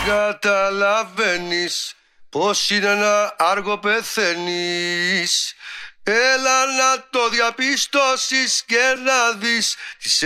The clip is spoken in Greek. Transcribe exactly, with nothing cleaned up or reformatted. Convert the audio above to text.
καταλαβαίνεις πως είναι να άργο πεθαίνεις. Έλα να το διαπιστώσεις και να δεις τις